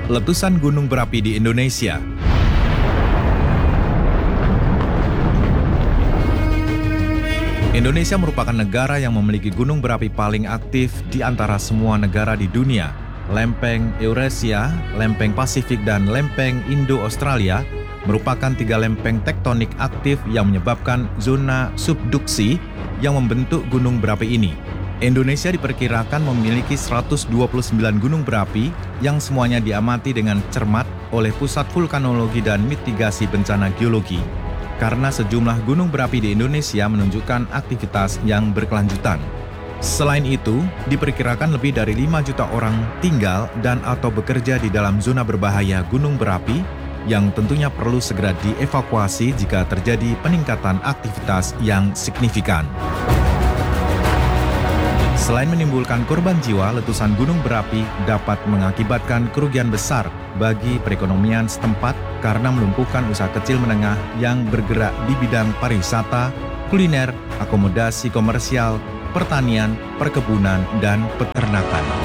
Letusan gunung berapi di Indonesia. Indonesia merupakan negara yang memiliki gunung berapi paling aktif di antara semua negara di dunia. Lempeng Eurasia, lempeng Pasifik, dan lempeng Indo-Australia merupakan 3 lempeng tektonik aktif yang menyebabkan zona subduksi yang membentuk gunung berapi ini. Indonesia diperkirakan memiliki 129 gunung berapi yang semuanya diamati dengan cermat oleh Pusat Vulkanologi dan Mitigasi Bencana Geologi. Karena sejumlah gunung berapi di Indonesia menunjukkan aktivitas yang berkelanjutan. Selain itu, diperkirakan lebih dari 5 juta orang tinggal dan atau bekerja di dalam zona berbahaya gunung berapi yang tentunya perlu segera dievakuasi jika terjadi peningkatan aktivitas yang signifikan. Selain menimbulkan korban jiwa, letusan gunung berapi dapat mengakibatkan kerugian besar bagi perekonomian setempat karena melumpuhkan usaha kecil menengah yang bergerak di bidang pariwisata, kuliner, akomodasi komersial, pertanian, perkebunan, dan peternakan.